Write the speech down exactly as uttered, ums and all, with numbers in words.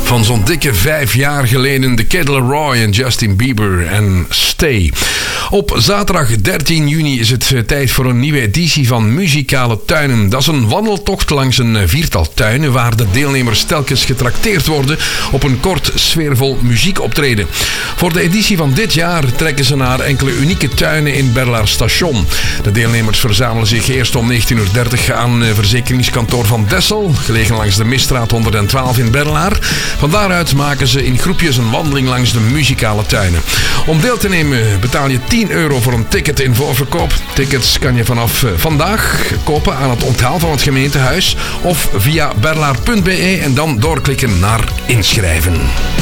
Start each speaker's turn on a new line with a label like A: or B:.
A: van zo'n dikke vijf jaar geleden. De Kid Laroi en Justin Bieber en Stay. Op zaterdag dertien juni is het tijd voor een nieuwe editie van Muzikale Tuinen. Dat is een wandeltocht langs een viertal tuinen waar de deelnemers telkens getrakteerd worden op een kort sfeervol muziekoptreden. Voor de editie van dit jaar trekken ze naar enkele unieke tuinen in Berlaar Station. De deelnemers verzamelen zich eerst om negentien uur dertig aan verzekeringskantoor Van Dessel, gelegen langs de Misstraat honderdtwaalf in Berlaar. Van daaruit maken ze in groepjes een wandeling langs de muzikale tuinen. Om deel te nemen betaal je tien euro voor een ticket in voorverkoop. Tickets kan je vanaf vandaag kopen aan het onthaal van het gemeentehuis of via berlaar punt be en dan doorklikken naar inschrijven.